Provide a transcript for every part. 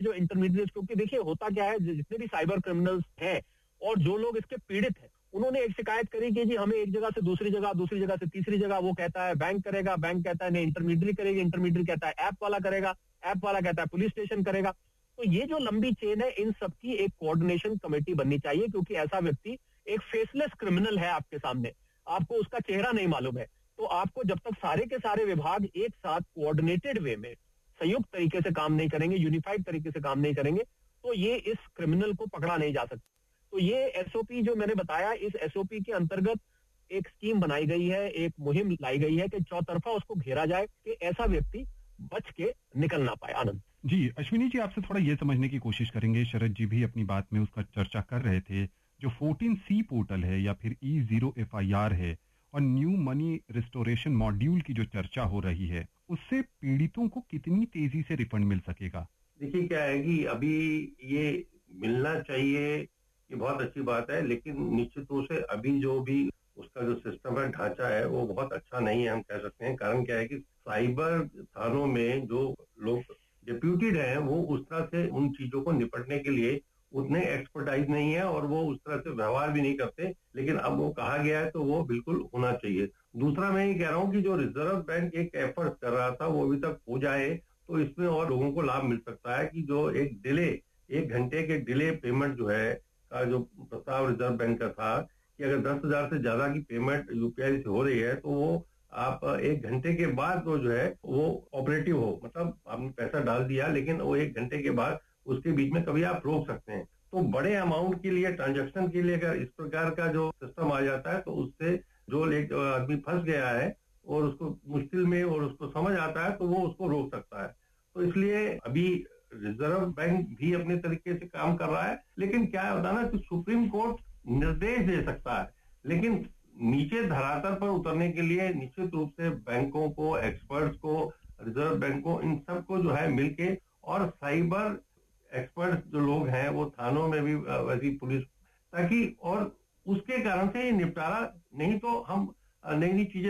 जो इंटरमीडिएट, क्योंकि देखिए होता क्या है, जितने भी साइबर क्रिमिनल्स हैं और जो लोग इसके पीड़ित हैं, उन्होंने एक शिकायत करी कि जी हमें एक जगह से दूसरी जगह, दूसरी जगह से तीसरी जगह, वो कहता है बैंक करेगा, बैंक कहता है नहीं इंटरमीडियरी करेगी, इंटरमीडियरी कहता है ऐप वाला करेगा, ऐप वाला कहता है पुलिस स्टेशन करेगा। तो ये जो लंबी चेन है, इन सबकी एक कोऑर्डिनेशन कमेटी बननी चाहिए, क्योंकि ऐसा व्यक्ति एक फेसलेस क्रिमिनल है आपके सामने, आपको उसका चेहरा नहीं मालूम है। तो आपको जब तक सारे के सारे विभाग एक साथ कोऑर्डिनेटेड वे में संयुक्त तरीके से काम नहीं करेंगे, यूनिफाइड तरीके से काम नहीं करेंगे, तो ये इस क्रिमिनल को पकड़ा नहीं जा सकता। तो ये एसओपी जो मैंने बताया, इस एसओपी के अंतर्गत एक स्कीम बनाई गई है, एक मुहिम लाई गई है कि चौतरफा उसको घेरा जाए कि ऐसा व्यक्ति बच के निकल ना पाए। आनंद जी, अश्विनी जी आपसे थोड़ा ये समझने की कोशिश करेंगे, शरद जी भी अपनी बात में उसका चर्चा कर रहे थे, जो 14C पोर्टल है या फिर E0 FIR है और न्यू मनी रिस्टोरेशन मॉड्यूल की जो चर्चा हो रही है, उससे पीड़ितों को कितनी तेजी से रिफंड मिल सकेगा? देखिए क्या है कि अभी ये मिलना चाहिए, ये बहुत अच्छी बात है, लेकिन निश्चित रूप से अभी जो भी उसका जो सिस्टम है, ढांचा है, वो बहुत अच्छा नहीं है, हम कह सकते हैं। कारण क्या है कि साइबर थानों में जो लोग डिप्यूटेड हैं, वो उस तरह से उन चीजों को निपटने के लिए उतने एक्सपर्टाइज नहीं है और वो उस तरह से व्यवहार भी नहीं करते। लेकिन अब वो कहा गया है तो वो बिल्कुल होना चाहिए। दूसरा मैं ये कह रहा हूँ कि जो रिजर्व बैंक एक एफर्ट कर रहा था, वो अभी तक हो जाए तो इसमें और लोगों को लाभ मिल सकता है कि जो एक डिले, 1 घंटे के डिले पेमेंट जो है का जो प्रस्ताव रिजर्व बैंक का था कि अगर 10,000 से ज्यादा की पेमेंट यूपीआई से हो रही है तो वो आप 1 घंटे के बाद तो जो है वो ऑपरेटिव हो, मतलब आपने पैसा डाल दिया लेकिन वो 1 घंटे के बाद उसके बीच में कभी आप रोक सकते हैं। तो बड़े अमाउंट के लिए, ट्रांजैक्शन के लिए अगर इस प्रकार का जो सिस्टम आ जाता है तो उससे जो आदमी फंस गया है और उसको मुश्किल में और उसको समझ आता है तो वो उसको रोक सकता है। तो इसलिए अभी रिजर्व बैंक भी अपने तरीके से काम कर रहा है, लेकिन क्या होता है ना कि सुप्रीम कोर्ट निर्देश दे सकता है, लेकिन नीचे धरातल पर उतरने के लिए निश्चित रूप से बैंकों को, एक्सपर्ट्स को, रिजर्व बैंक को, इन सबको जो है मिलके, और साइबर एक्सपर्ट्स जो लोग हैं वो थानों में भी वैसी पुलिस, ताकि और उसके कारण से ये निपटारा, नहीं तो हम नई नई चीजें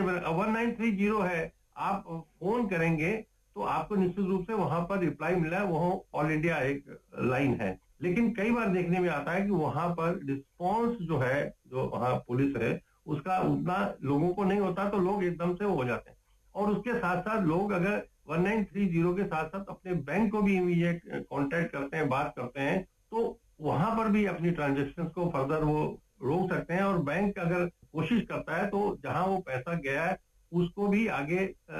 1930 है, आप फोन करेंगे तो आपको निश्चित रूप से वहां पर रिप्लाई मिला है, वहां ऑल इंडिया एक लाइन है। लेकिन कई बार देखने में आता है कि वहां पर रिस्पॉन्स जो है, जो वहां पुलिस है, उसका उतना लोगों को नहीं होता, तो लोग एकदम से हो जाते हैं। और उसके साथ साथ लोग अगर 1930 के साथ साथ अपने बैंक को भी इमीडिएट कांटेक्ट करते हैं, बात करते हैं, तो वहां पर भी अपनी ट्रांजेक्शन्स को फर्दर वो रोक सकते हैं। और बैंक अगर कोशिश करता है तो जहां वो पैसा गया है उसको भी आगे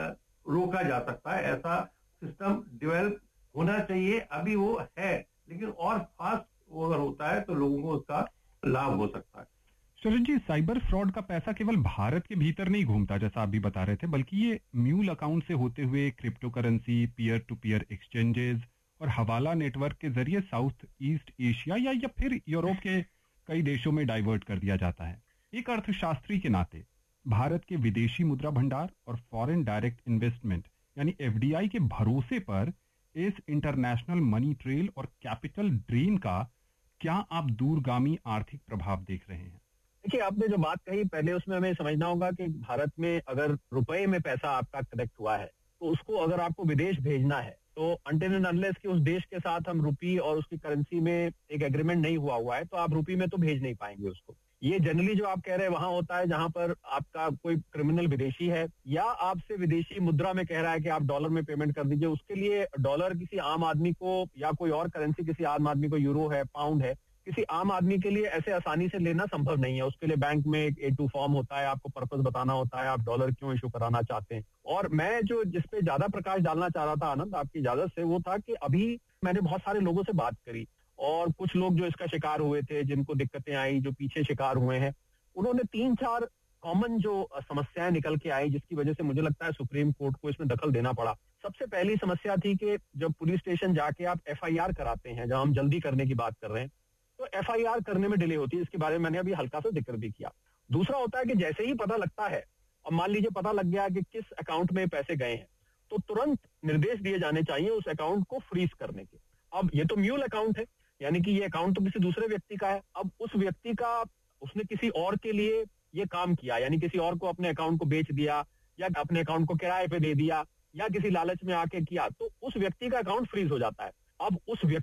रोका जा सकता है। ऐसा सिस्टम डेवलप होना चाहिए, अभी वो है, लेकिन और फास्ट वो अगर होता है तो लोगों को उसका लाभ हो सकता है। शरद जी, साइबर फ्रॉड का पैसा केवल भारत के भीतर नहीं घूमता जैसा आप भी बता रहे थे, बल्कि ये म्यूल अकाउंट से होते हुए crypto currency, peer to peer exchanges और हवाला नेटवर्क के जरिए साउथ ईस्ट एशिया या फिर यूरोप के कई देशों में डाइवर्ट कर दिया जाता है। एक अर्थशास्त्री के नाते भारत के विदेशी मुद्रा भंडार और फॉरेन डायरेक्ट इन्वेस्टमेंट यानी एफडीआई के भरोसे पर इस इंटरनेशनल मनी ट्रेल और कैपिटल ड्रेन का क्या आप दूरगामी आर्थिक प्रभाव देख रहे हैं? देखिए, आपने जो बात कही, पहले उसमें हमें समझना होगा कि भारत में अगर रुपए में पैसा आपका कनेक्ट हुआ है तो उसको अगर आपको विदेश भेजना है तो अनटिल एंड अनलेस कि उस देश के साथ हम रुपी और उसकी करेंसी में एक एग्रीमेंट नहीं हुआ है तो आप रुपी में तो भेज नहीं पाएंगे उसको। ये जनरली जो आप कह रहे हैं वहां होता है जहां पर आपका कोई क्रिमिनल विदेशी है या आपसे विदेशी मुद्रा में कह रहा है कि आप डॉलर में पेमेंट कर दीजिए। उसके लिए डॉलर किसी आम आदमी को या कोई और करेंसी किसी आम आदमी को, यूरो है, पाउंड है, किसी आम आदमी के लिए ऐसे आसानी से लेना संभव नहीं है। उसके लिए बैंक में एक A2 फॉर्म होता है, आपको पर्पस बताना होता है, आप डॉलर क्यों इशू कराना चाहते हैं। और मैं जो जिसपे ज्यादा प्रकाश डालना चाह रहा था आनंद, आपकी इजाजत से, वो था कि अभी मैंने बहुत सारे लोगों से बात करी और कुछ लोग जो इसका शिकार हुए थे, जिनको दिक्कतें आई, जो पीछे शिकार हुए हैं, उन्होंने 3-4 कॉमन जो समस्याएं निकल के आई जिसकी वजह से मुझे लगता है सुप्रीम कोर्ट को इसमें दखल देना पड़ा। सबसे पहली समस्या थी कि जब पुलिस स्टेशन जाके आप FIR कराते हैं, जहां हम जल्दी करने की बात कर रहे हैं, तो FIR करने में डिले होती है, इसके बारे में मैंने अभी हल्का सा जिक्र भी किया। दूसरा होता है कि जैसे ही पता लगता है, और मान लीजिए पता लग गया कि किस अकाउंट में पैसे गए हैं, तो तुरंत निर्देश दिए जाने चाहिए उस अकाउंट को फ्रीज करने के। अब ये तो म्यूल अकाउंट है, यानी कि ये अकाउंट तो किसी दूसरे व्यक्ति का है। अब उस व्यक्ति का, उसने किसी और के लिए ये काम किया, यानी किसी और को अपने अकाउंट को बेच दिया या अपने अकाउंट को किराए पे दे दिया या किसी लालच में आके किया, तो उस व्यक्ति का अकाउंट फ्रीज हो जाता है। अब उस व्यक्ति